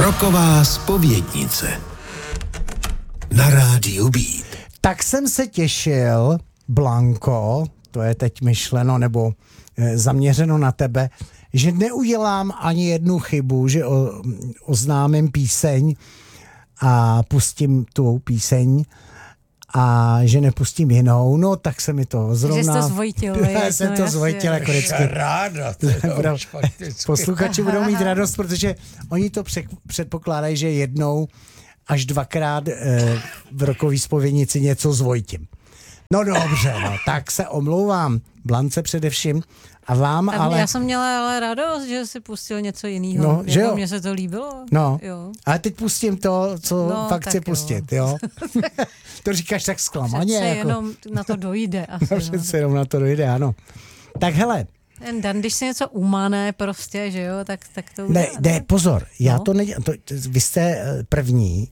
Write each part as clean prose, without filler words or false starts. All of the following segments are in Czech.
Rocková zpovědnice na rádiu Beat. Tak jsem se těšil, Blanko, to je teď myšleno nebo zaměřeno na tebe, že neudělám ani jednu chybu, že oznámím píseň a pustím tu píseň a že nepustím jinou, no tak se mi to zrovna... Že jsi to zvojtil. Já jsem to zvojtil jako vždycky. Ráda. Posluchači budou mít radost, protože oni to předpokládají, že jednou až dvakrát v rokový zpovědnici něco zvojtím. No dobře, no, tak se omlouvám Blance především a vám, ale... Já jsem měla ale radost, že jsi pustil něco jiného. No, že jo? Mně se to líbilo. No, jo. Ale teď pustím to, co fakt chci pustit, jo? To říkáš tak zklamaně. Přece jako... jenom na to dojde. Asi, no, přece jenom na to dojde, ano. Tak hele. Ten den, když si něco umane prostě, že jo, tak to udělá. Ne, pozor, já to nedělám. Vy jste první,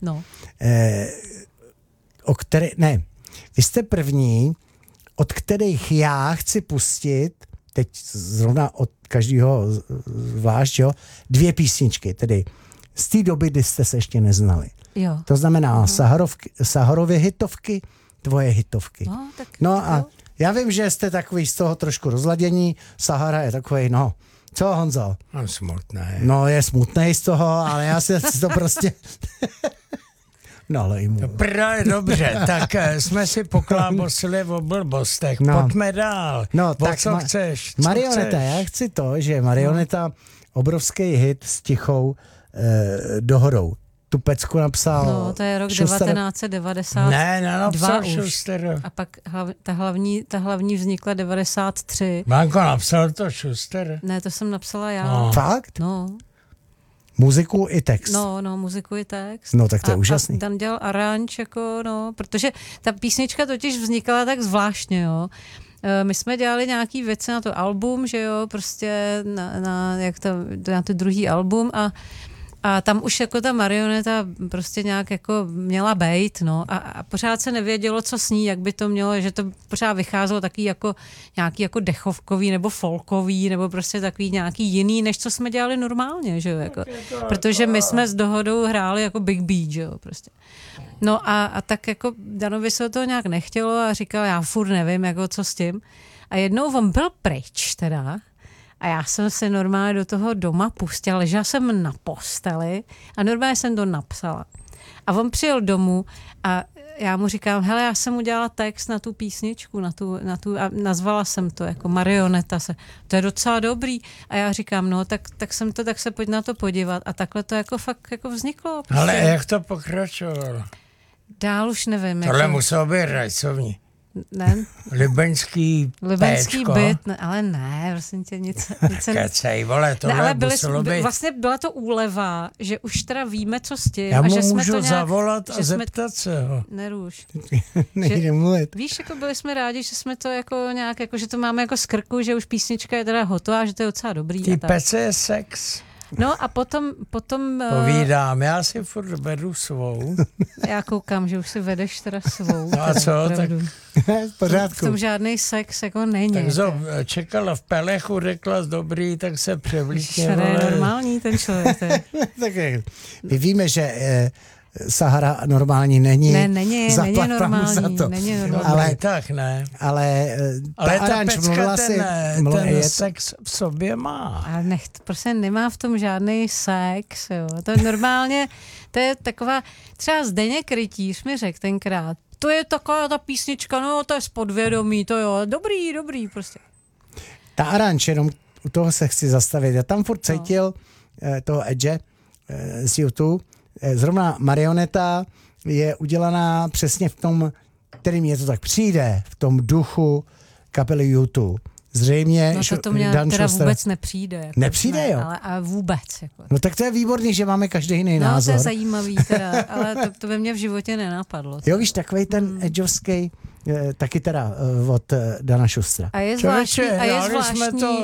vy jste první, od kterých já chci pustit, teď zrovna od každého zvlášť, jo, 2 písničky, tedy z té doby, kdy jste se ještě neznali. Jo. To znamená Saharovy hitovky, tvoje hitovky. No a já vím, že jste takový z toho trošku rozladění, Sahara je takový, no, co Honzo? No, smutný. No, je smutný z toho, ale já si to prostě... Nalej mu. Právě dobře, tak jsme si poklábosili o blbostech. No. Pojďme dál. No, tak co chceš? Marioneta, já chci to, že Marioneta, obrovský hit s Tichou dohodou. Tu pecku napsal... No, to je rok 1990. Ne, nenapsal Schuster. A pak ta hlavní vznikla 93. Banko, napsal to Schuster? Ne, to jsem napsala já. No. Fakt? No. Muziku i text. No, muziku i text. No, tak to je úžasný. A Dan dělal aranž, jako, no, protože ta písnička totiž vznikala tak zvláštně, jo. My jsme dělali nějaký věci na to album, že jo, prostě na to druhý album a tam už jako ta Marioneta prostě nějak jako měla bejt, no, a pořád se nevědělo, co s ní, jak by to mělo, že to pořád vycházelo taky jako nějaký jako dechovkový nebo folkový, nebo prostě takový nějaký jiný, než co jsme dělali normálně, že jo, jako, protože my jsme s Dohodou hráli jako Big Beat, že jo, prostě. No a tak jako Danovi se to nějak nechtělo a říkal, já furt nevím, jako co s tím. A jednou on byl pryč teda, a já jsem se normálně do toho doma pustila, ležela jsem na posteli a normálně jsem to napsala. A on přijel domů a já mu říkám, hele, já jsem udělala text na tu písničku, na tu a nazvala jsem to jako Marioneta. To je docela dobrý. A já říkám, no, tak se pojď na to podívat. A takhle to jako fakt jako vzniklo. Prostě. Ale jak to pokračovalo? Dál už nevím. Tohle jako... muselo být rajcovní. Ne. Libeňský byt, ne, ale ne, prosím tě, nic Kecej, vole, tohle ale muselo být. Vlastně byla to úleva, že už teda víme, co s tím. Já mu a že jsme můžu to nějak, zavolat a zeptat se ho. Neruš. Nejde mluvit. Víš, jako byli jsme rádi, že jsme to jako nějak, jako že to máme jako z krku, že už písnička je teda hotová, že to je docela dobrý. Ty pece je sex. No a potom... Povídám, já si furt vedu svou. Já koukám, že už si vedeš teda svou. No a co? Tak... V pořádku. V tom žádný sex jako není. Tak čekala v pelechu, řekla dobrý, tak se převlíkně. To je normální ten člověk. Tak my víme, že Sahara normální není. Není normální. Za to. Není normální. Ale tak ne. Ale ta pecka ten sex v sobě má. Ale prostě nemá v tom žádný sex. Jo. To je normálně, to je taková, třeba Zdeněk Rytíř mi řekl tenkrát, to je taková ta písnička, no to je z podvědomí, to jo, dobrý prostě. Ta aranž, jenom u toho se chci zastavit. Já tam furt cítil toho Edge z YouTube. Zrovna Marioneta je udělaná přesně v tom, který mě to tak přijde, v tom duchu kapely YouTube. Zřejmě... No to mě teda vůbec nepřijde. Jako nepřijde, jo? Ale vůbec. Jako. No tak to je výborný, že máme každý jiný názor. No to je zajímavý teda, ale to by mě v životě nenapadlo. Jo, víš, takovej ten edgeovský, taky teda od Dana Schustera. A je zvláštní.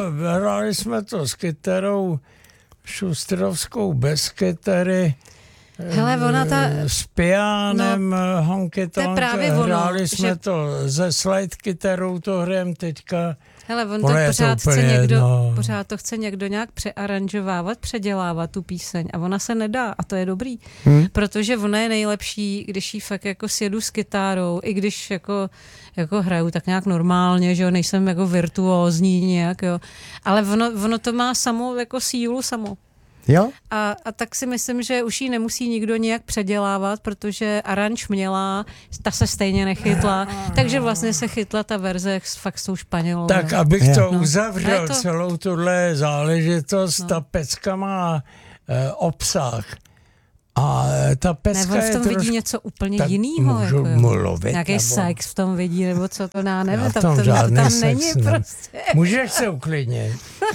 Hráli jsme to s kytarou šustrovskou bez kytary Hele, ona ta... s pianem, honky to je právě ono, hráli jsme že- to ze slide kytarou, to hrajeme teďka. Hele, on Ono to je to pořád chce úplně někdo, jedno. pořád to chce někdo nějak přearanžovávat, předělávat tu píseň a ona se nedá a to je dobrý, protože ona je nejlepší, když jí fakt jako sjedu s kytárou, i když jako hraju tak nějak normálně, že jo, nejsem jako virtuózní nějak, jo, ale ono to má samo jako sílu samo. Jo? A tak si myslím, že už jí nemusí nikdo nějak předělávat, protože aranž měla, ta se stejně nechytla, takže vlastně se chytla ta verze fakt s tou Španělou. Tak no. abych Jo. to No. uzavřel, A je to- celou tuhle záležitost, ta pecka má obsah. A ta pecka Nebo v je tom vidí trošku... něco úplně tak jinýho. můžu Jako, jo. mluvit, Nějaký nebo- sex v tom vidí, nebo co to já nevím, Já v tam, tom to žádný tam sex není nemám. prostě. Můžeš se uklidnit.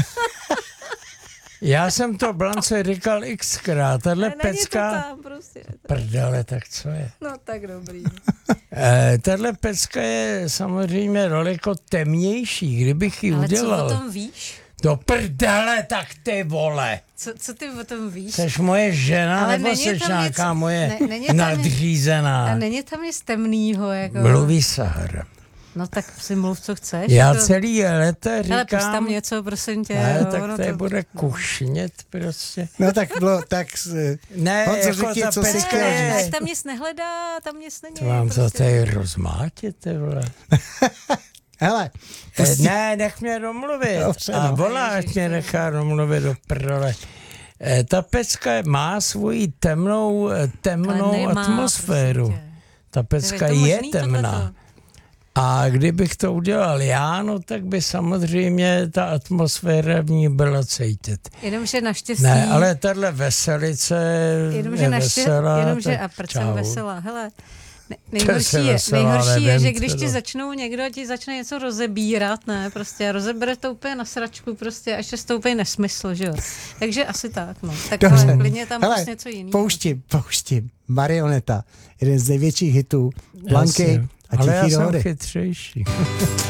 Já jsem to Blance říkal xkrát, tahle Ale není to pecka... tam prostě. Prdele, tak co je? No tak dobrý. Tahle pecka je samozřejmě daleko temnější, kdybych ji Ale udělal. co o tom víš? Do prdele, tak ty vole. Co ty o tom víš? Seš moje žena, Ale nebo není seš tam nějaká něco- moje není tam nadřízená? A není tam nic temnýho, jako... Mluví Sahara. No tak si mluv, co chceš. Já jako- celý léta Hele, pust tam říkám... něco, prosím tě. Ne, jo, tak ono tady to- bude kušnět prostě. No tak bylo, tak... Ne, Honzo, jako řekni, ta co jsi pecka chtěl říct. Ne, je... tam nic nehledá, tam nic není. To vám to prostě. tady rozmátit, ty vole. Hele, Ne, nech mě domluvit. Dobře, A no. volá, ať mě nechá domluvit do prdele. Ta pecka má svoji temnou Ale nemá, atmosféru. prosím tě. Ta pecka to je možný, temná. tohleto? A kdybych to udělal já, no tak by samozřejmě ta atmosféra v ní byla cítit. Jenomže naštěstí... Ne, ale tahle veselice Jenomže je naštěstí... veselá. Jenomže, tak a proč čau. jsem veselá? Hele, To se veselá, nejhorší je, nevím, že když co ti to- začnou někdo ti začne něco rozebírat, ne, prostě a rozebere to úplně na sračku, prostě a ještě to úplně nesmysl, že jo. Takže asi tak, no. Tak Dobře. ale klidně tam Hele, prostě něco jiného. pouštím. Marioneta, jeden z největších hitů Blanky Jasně. a Ale já Tichý jsem dohody. chytřejší.